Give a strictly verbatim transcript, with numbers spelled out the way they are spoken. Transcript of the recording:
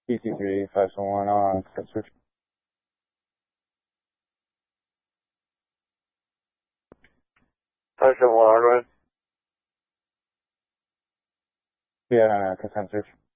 E T three five seven one on consent search. five seven one, hardware. Yeah, consent search.